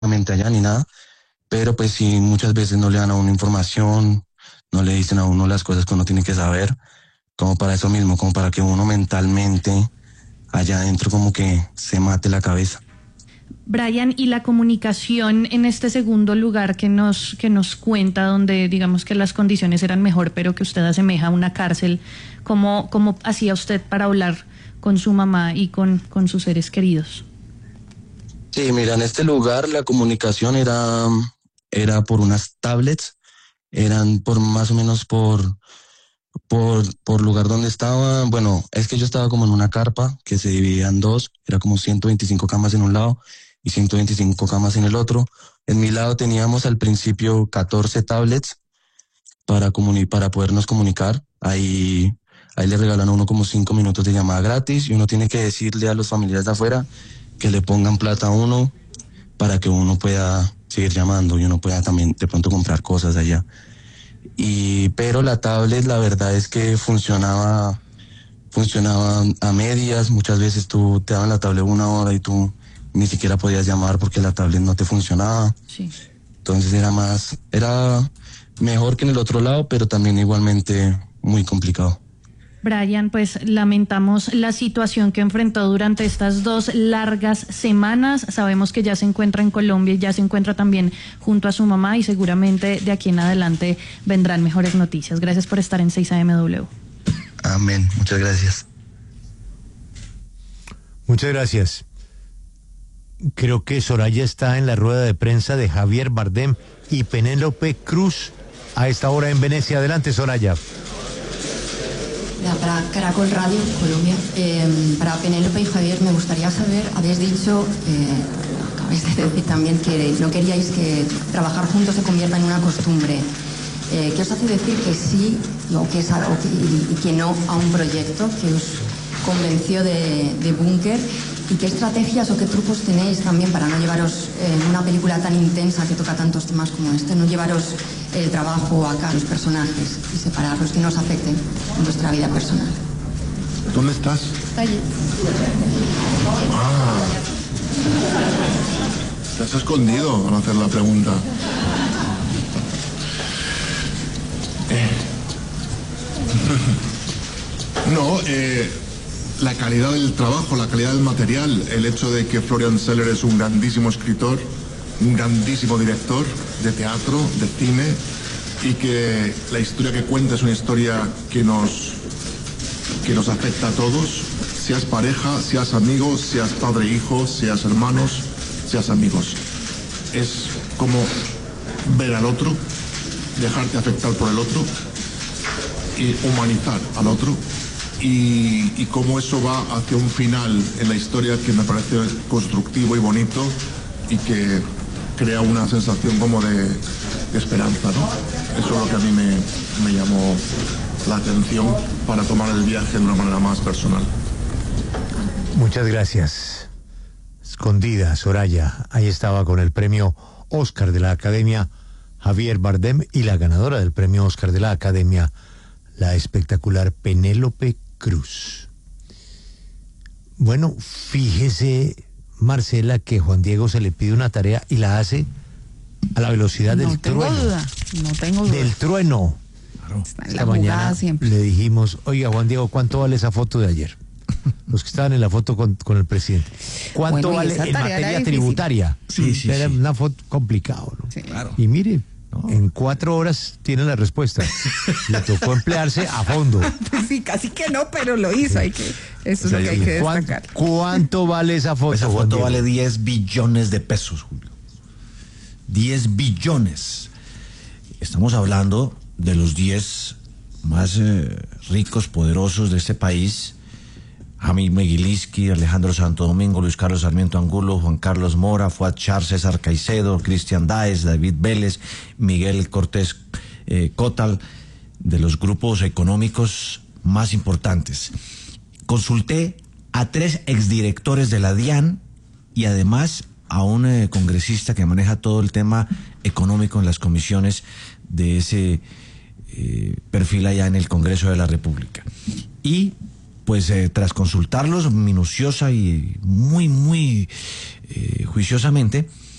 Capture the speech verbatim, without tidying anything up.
directamente allá ni nada, pero pues sí, muchas veces no le dan a uno información, no le dicen a uno las cosas que uno tiene que saber, como para eso mismo, como para que uno mentalmente allá adentro como que se mate la cabeza. Brian, y la comunicación en este segundo lugar que nos, que nos cuenta, donde digamos que las condiciones eran mejor, pero que usted asemeja a una cárcel, ¿cómo, cómo hacía usted para hablar con su mamá y con, con sus seres queridos? Sí, mira, en este lugar la comunicación era, era por unas tablets, eran por más o menos por, por, por lugar donde estaba. Bueno, es que yo estaba como en una carpa que se dividía en dos, era como ciento veinticinco camas en un lado y ciento veinticinco camas en el otro. En mi lado teníamos al principio catorce tablets para, comuni para podernos comunicar. Ahí, ahí le regalan a uno como cinco minutos de llamada gratis y uno tiene que decirle a los familiares de afuera que le pongan plata a uno para que uno pueda seguir llamando y uno pueda también de pronto comprar cosas allá. Y, pero la tablet, la verdad es que funcionaba, funcionaba a medias. Muchas veces tú te daban la tablet una hora y tú ni siquiera podías llamar porque la tablet no te funcionaba. Sí. Entonces era más, era mejor que en el otro lado, pero también igualmente muy complicado. Brian, pues lamentamos la situación que enfrentó durante estas dos largas semanas. Sabemos que ya se encuentra en Colombia y ya se encuentra también junto a su mamá y seguramente de aquí en adelante vendrán mejores noticias. Gracias por estar en seis A M W. Amén, muchas gracias. Muchas gracias. Creo que Soraya está en la rueda de prensa de Javier Bardem y Penélope Cruz a esta hora en Venecia. Adelante, Soraya. Para Caracol Radio, Colombia, eh, para Penélope y Javier, me gustaría saber, habéis dicho, eh, acabáis de decir también que no queríais que trabajar juntos se convierta en una costumbre. Eh, ¿Qué os hace decir que sí o que, es, o que, y, y que no a un proyecto que os convenció de, de Búnker? ¿Y qué estrategias o qué trucos tenéis también para no llevaros en eh, una película tan intensa que toca tantos temas como este, no llevaros el trabajo acá a los personajes y separarlos, que no os afecten en vuestra vida personal? ¿Dónde estás? Está allí. Ah. Te has escondido al hacer la pregunta. Eh. No, eh... la calidad del trabajo, la calidad del material, el hecho de que Florian Zeller es un grandísimo escritor, un grandísimo director de teatro, de cine, y que la historia que cuenta es una historia que nos, que nos afecta a todos, seas pareja, seas amigo, seas padre e hijo, seas hermanos, seas amigos. Es como ver al otro, dejarte afectar por el otro y humanizar al otro. Y, y cómo eso va hacia un final en la historia que me parece constructivo y bonito y que crea una sensación como de, de esperanza, ¿no? Eso es lo que a mí me, me llamó la atención para tomar el viaje de una manera más personal. Muchas gracias. Escondida, Soraya. Ahí estaba con el premio Oscar de la Academia Javier Bardem y la ganadora del premio Oscar de la Academia, la espectacular Penélope Cruz. Bueno, fíjese, Marcela, que Juan Diego se le pide una tarea y la hace a la velocidad no del tengo trueno. Duda, no tengo duda. Del trueno. Claro. Está en Esta la mañana siempre. le dijimos, oiga, Juan Diego, ¿cuánto vale esa foto de ayer? Los que estaban en la foto con, con el presidente. ¿Cuánto Bueno, vale en materia tributaria? Sí, sí, Era sí. una foto complicado, ¿no? Sí. Claro. Y mire, No. en cuatro horas tiene la respuesta. Le tocó emplearse a fondo. Pues sí, casi que no, pero lo hizo. Hay que, eso O sea, es lo que hay que ¿Cuán- destacar. ¿Cuánto vale esa foto? Esa Juan foto Diego? vale diez billones de pesos, Julio. diez billones. Estamos hablando de los diez más eh, ricos, poderosos de este país. Jamil Meguiliski, Alejandro Santo Domingo, Luis Carlos Sarmiento Angulo, Juan Carlos Mora, Fuad Char, César Caicedo, Cristian Daes, David Vélez, Miguel Cortés eh, Cotal, de los grupos económicos más importantes. Consulté a tres exdirectores de la DIAN y además a un eh, congresista que maneja todo el tema económico en las comisiones de ese eh, perfil allá en el Congreso de la República. Y pues eh, tras consultarlos minuciosa y muy, muy eh, juiciosamente,